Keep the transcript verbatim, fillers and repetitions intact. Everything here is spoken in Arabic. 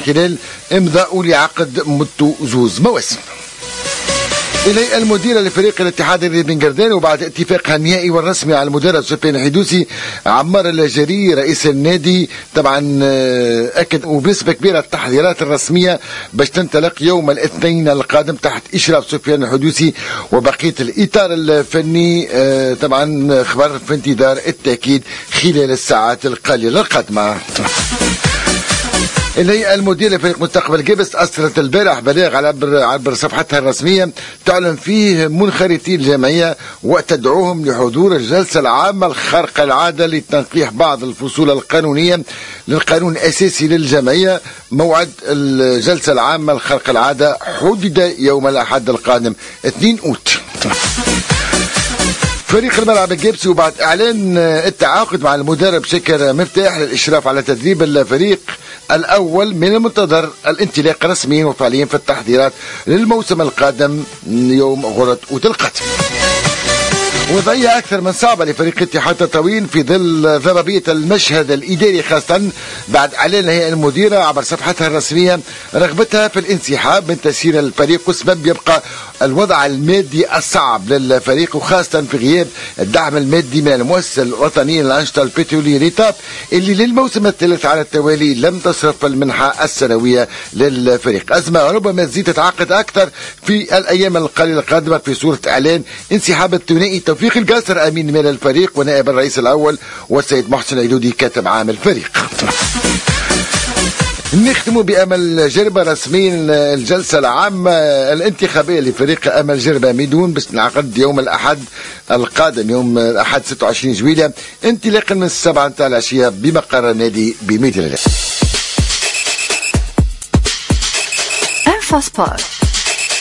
خلال امضاء لعقد مدته زوز مواسم. إلي المدير لفريق الاتحاد الرياضي بن قردان، وبعد اتفاقها النهائي والرسمي على المدرب سفيان الحدوسي، عمار الجري رئيس النادي طبعا أكد وبنسبة كبيرة التحضيرات الرسمية باش تنطلق يوم الاثنين القادم تحت إشراف سفيان الحدوسي وبقية الإطار الفني. طبعا خبر في انتظار التأكيد خلال الساعات القليلة القادمة. الهيئة المديرة لفريق مستقبل جبس أصدرت البارح بلاغ على عبر, عبر صفحتها الرسمية تعلن فيه منخرطي الجمعية وتدعوهم لحضور الجلسة العامة الخارقة العادة لتنقيح بعض الفصول القانونية للقانون الأساسي للجمعية. موعد الجلسة العامة الخارقة العادة حدد يوم الأحد القادم اثنين أوت. فريق الملعب الجبسي وبعد إعلان التعاقد مع المدرب شكر مفتاح للإشراف على تدريب الفريق الأول، من المنتظر الانطلاق رسميا وفعليا في التحضيرات للموسم القادم يوم غرة أوت القادم. وضعية أكثر من صعبة لفريق اتحاد تطاوين في ظل ضبابية المشهد الإداري، خاصة بعد إعلان الهيئة المديرة عبر صفحتها الرسمية رغبتها في الانسحاب من تسيير الفريق، وسبب يبقى الوضع المادي الصعب للفريق، وخاصة في غياب الدعم المادي من المؤسسة الوطنية للأنشطة البترولية ريتاب اللي للموسم الثالث على التوالي لم تصرف المنحة السنوية للفريق. أزمة ربما تزيد تتعقد أكثر في الأيام القليلة القادمة في صورة إعلان انسحاب الثنائي توفيق القاسر أمين مال الفريق ونائب الرئيس الأول والسيد محسن عيدودي كاتب عام الفريق. نختم بأمل جربة رسميا الجلسة العامة الانتخابية لفريق أمل جربة ميدون باش تنعقد يوم الأحد القادم، يوم الأحد ستة وعشرين جويلية انطلاقا من السبعة نتاع العشية بمقر النادي بميدان. انفاسبور